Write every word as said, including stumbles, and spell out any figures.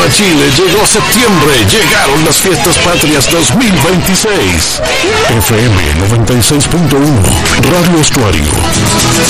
a Chile, llegó septiembre, llegaron las fiestas patrias dos mil veintiséis. F M noventa y seis punto uno, Radio Estuario.